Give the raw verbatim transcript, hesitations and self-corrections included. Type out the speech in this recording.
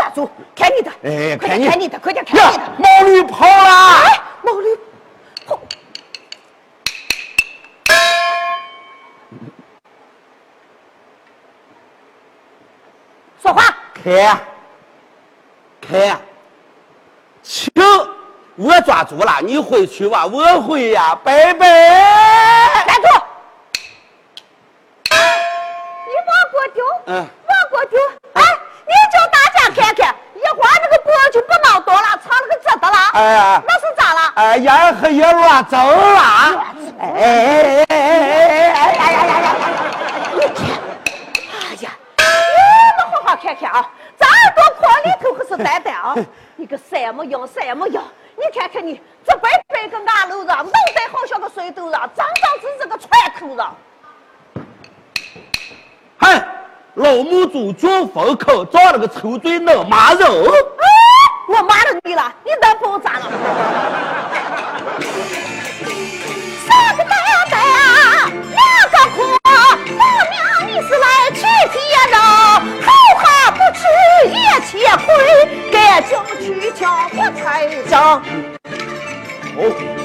住，看你的， 哎， 快点看你的，快点看你的。 毛驴跑了， 哎，毛驴跑。说话。 看，看，请我抓住了，你回去吧，我回呀，拜拜。 站住！你往过丢， 嗯， 往过丢。哎，你叫大家看看，一会儿那个锅就不闹多了，炒了个这的了。 哎， 那是咋了？ 哎，烟和也乱走了。哎哎哎哎哎哎哎哎哎哎！ 你看，哎呀，你们好好看看啊，这耳朵壳里头可是呆呆啊！你个什么样什么样？你看看你这白白个牙楼上，脑袋好像个水斗上，长长只这个船头上。 嗨，老母猪卷风口长了个臭嘴能骂人。 哎，我骂了你了，你能不咋了？三个大蛋，两个壳，大娘你是来取铁肉，好汉不吃也吃亏，赶紧去抢我财上。 哦。